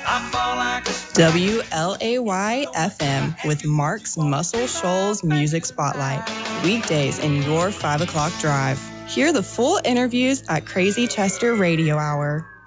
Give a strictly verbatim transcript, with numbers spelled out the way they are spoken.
W L A Y F M with Mark's Muscle Shoals Music Spotlight. Weekdays in your five o'clock drive. Hear the full interviews at Crazy Chester Radio Hour.